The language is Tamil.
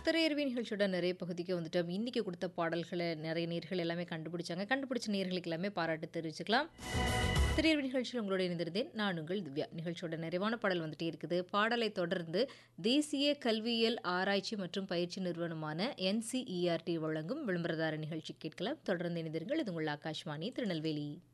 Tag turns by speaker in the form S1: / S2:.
S1: திரையரவி நிகழ்ச்சியோட நிறைய பகுதிக்கு வந்துட்டோம். இன்னைக்கு கொடுத்த பாடல்கள நிறைய நேயர்கள் எல்லாமே கண்டுபிடிச்சாங்க. கண்டுபிடிச்ச நேயர்களுக்கு எல்லாமே பாராட்டு தெரிவிச்சுக்கலாம். திரையரவி நிகழ்ச்சியில் உங்களோட இணைந்திருந்தேன். நான் உங்கள் திவ்யா. நிகழ்ச்சியோட நிறைவான பாடல் வந்துட்டே இருக்குது. பாடலை தொடர்ந்து தேசிய கல்வியியல் ஆராய்ச்சி மற்றும் பயிற்சி நிறுவனமான NCERT வழங்கும் விளம்பரதார நிகழ்ச்சி கேட்கலாம். தொடர்ந்து இணைந்திருங்கள். இது உங்கள் ஆகாஷ்வாணி திருநெல்வேலி.